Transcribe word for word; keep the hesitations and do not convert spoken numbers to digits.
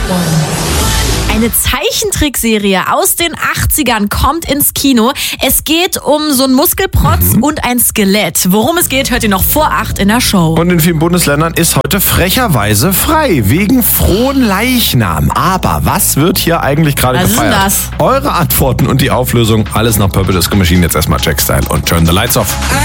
Eine Zeichentrickserie aus den achtzigern kommt ins Kino. Es geht um so einen Muskelprotz mhm. und ein Skelett. Worum es geht, hört ihr noch vor acht in der Show. Und in vielen Bundesländern ist heute frecherweise frei, wegen frohen Leichnam. Aber was wird hier eigentlich gerade gefeiert? Was ist denn das? Eure Antworten und die Auflösung, alles nach Purple Disco Machine. Jetzt erstmal Jack Style und Turn the Lights Off.